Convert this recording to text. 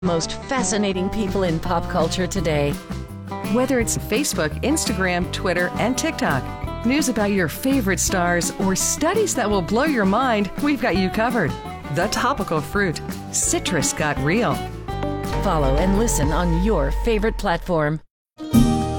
Most fascinating people in pop culture today. Whether it's Facebook, Instagram, Twitter, and TikTok, news about your favorite stars, or studies that will blow your mind, we've got you covered. The Topical Fruit. Citrus got real. Follow and listen on your favorite platform.